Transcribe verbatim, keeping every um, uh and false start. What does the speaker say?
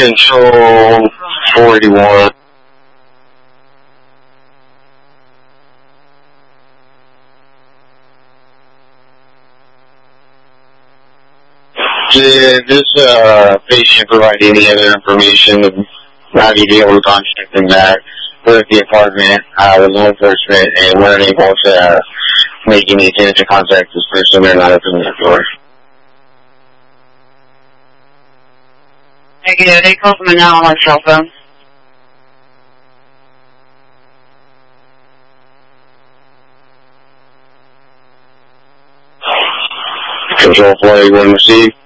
Control forty-one. Did this uh, patient provide any other information of how you be able to contact them back with the apartment uh, with law enforcement and weren't able to uh, make any attempt to contact this person? They're not opening the door. Negative. They called me now on my cell phone. Control forty-one received.